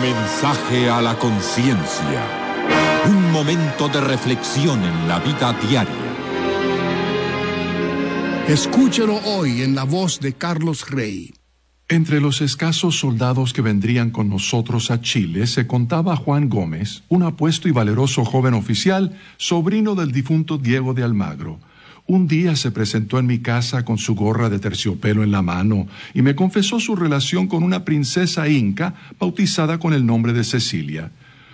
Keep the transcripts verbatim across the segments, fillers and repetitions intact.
mensaje a la conciencia. Un momento de reflexión en la vida diaria. Escúchelo hoy en la voz de Carlos Rey. Entre los escasos soldados que vendrían con nosotros a Chile se contaba Juan Gómez, un apuesto y valeroso joven oficial, sobrino del difunto Diego de Almagro. Un día se presentó en mi casa con su gorra de terciopelo en la mano y me confesó su relación con una princesa inca bautizada con el nombre de Cecilia.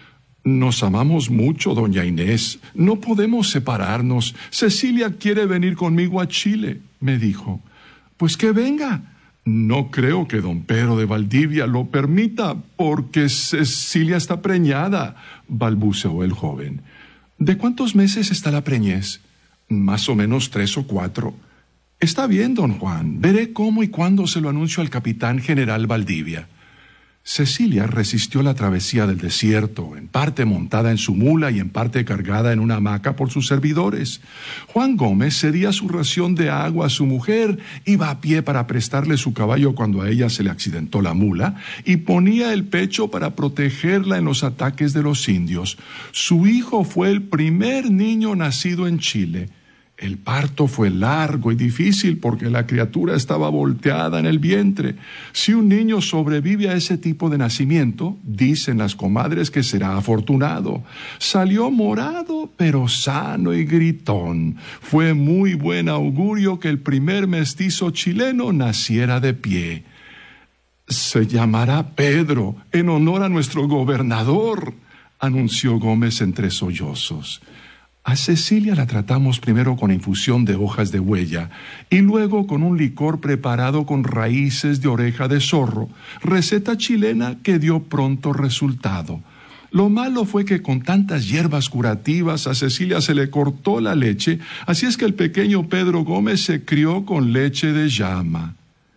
Nos amamos mucho, doña Inés. No podemos separarnos. Cecilia quiere venir conmigo a Chile, me dijo. Pues que venga. No creo que don Pedro de Valdivia lo permita, porque Cecilia está preñada, balbuceó el joven. ¿De cuántos meses está la preñez? Más o menos tres o cuatro. Está bien, don Juan. Veré cómo y cuándo se lo anuncio al capitán general Valdivia. Cecilia resistió la travesía del desierto, en parte montada en su mula y en parte cargada en una hamaca por sus servidores. Juan Gómez cedía su ración de agua a su mujer, iba a pie para prestarle su caballo cuando a ella se le accidentó la mula y ponía el pecho para protegerla en los ataques de los indios. Su hijo fue el primer niño nacido en Chile. El parto fue largo y difícil porque la criatura estaba volteada en el vientre. Si un niño sobrevive a ese tipo de nacimiento, dicen las comadres que será afortunado. Salió morado, pero sano y gritón. Fue muy buen augurio que el primer mestizo chileno naciera de pie. Se llamará Pedro, en honor a nuestro gobernador, anunció Gómez entre sollozos. A Cecilia la tratamos primero con infusión de hojas de huella y luego con un licor preparado con raíces de oreja de zorro, receta chilena que dio pronto resultado. Lo malo fue que con tantas hierbas curativas a Cecilia se le cortó la leche, así es que el pequeño Pedro Gómez se crió con leche de llama.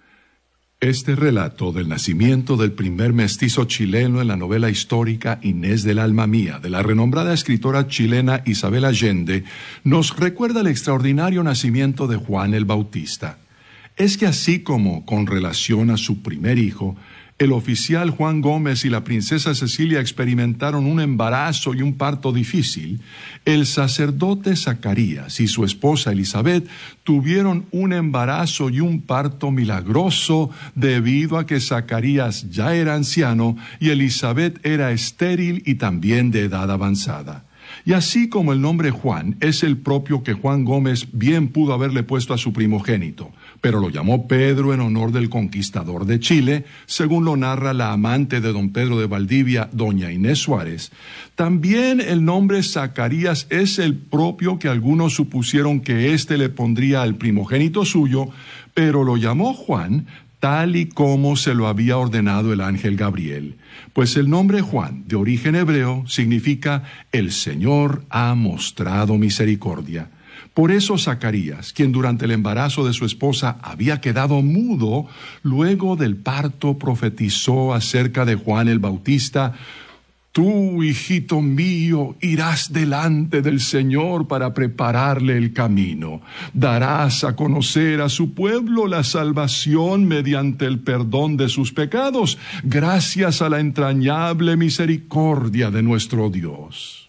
Este relato del nacimiento del primer mestizo chileno en la novela histórica Inés del alma mía, de la renombrada escritora chilena Isabel Allende, nos recuerda el extraordinario nacimiento de Juan el Bautista. Es que así como con relación a su primer hijo, el oficial Juan Gómez y la princesa Cecilia experimentaron un embarazo y un parto difícil, el sacerdote Zacarías y su esposa Elizabeth tuvieron un embarazo y un parto milagroso debido a que Zacarías ya era anciano y Elizabeth era estéril y también de edad avanzada. Y así como el nombre Juan es el propio que Juan Gómez bien pudo haberle puesto a su primogénito, pero lo llamó Pedro en honor del conquistador de Chile, según lo narra la amante de don Pedro de Valdivia, doña Inés Suárez, también el nombre Zacarías es el propio que algunos supusieron que éste le pondría al primogénito suyo, pero lo llamó Juan tal y como se lo había ordenado el ángel Gabriel. Pues el nombre Juan, de origen hebreo, significa el Señor ha mostrado misericordia. Por eso Zacarías, quien durante el embarazo de su esposa había quedado mudo, luego del parto profetizó acerca de Juan el Bautista: Tú, hijito mío, irás delante del Señor para prepararle el camino. Darás a conocer a su pueblo la salvación mediante el perdón de sus pecados, gracias a la entrañable misericordia de nuestro Dios.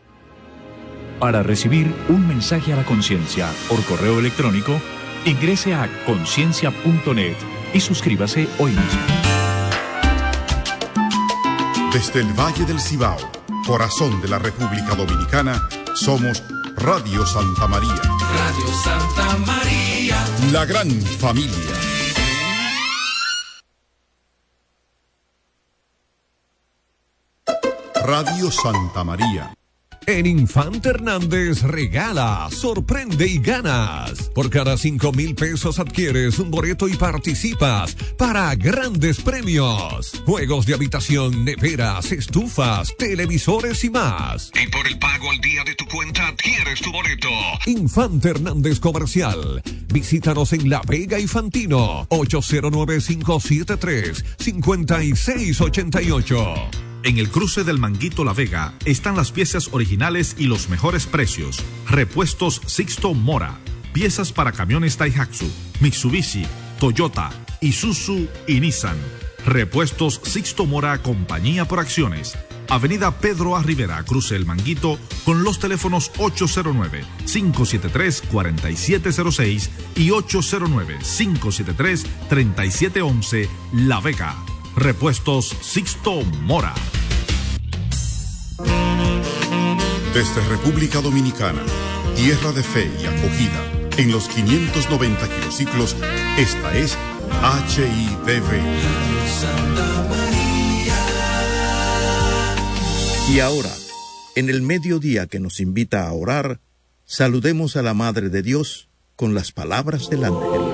Para recibir un mensaje a la conciencia por correo electrónico, ingrese a conciencia punto net y suscríbase hoy mismo. Desde el Valle del Cibao, corazón de la República Dominicana, somos Radio Santa María. Radio Santa María. La gran familia. Radio Santa María. En Infante Hernández regala, sorprende y ganas. Por cada cinco mil pesos adquieres un boleto y participas para grandes premios. Juegos de habitación, neveras, estufas, televisores y más. Y por el pago al día de tu cuenta adquieres tu boleto. Infante Hernández Comercial. Visítanos en La Vega y Fantino. ocho cero nueve, cinco siete tres, cinco seis ocho ocho. En el cruce del Manguito La Vega están las piezas originales y los mejores precios. Repuestos Sixto Mora. Piezas para camiones Daihatsu, Mitsubishi, Toyota, Isuzu y Nissan. Repuestos Sixto Mora, compañía por acciones. Avenida Pedro A. Rivera, cruce El Manguito, con los teléfonos ocho cero nueve, cinco siete tres, cuatro siete cero seis y ocho cero nueve, cinco siete tres, tres siete uno uno, La Vega. Repuestos Sixto Mora. Desde República Dominicana, tierra de fe y acogida, en los quinientos noventa kilociclos, esta es H I D V. Y ahora, en el mediodía que nos invita a orar, saludemos a la Madre de Dios con las palabras del ángel.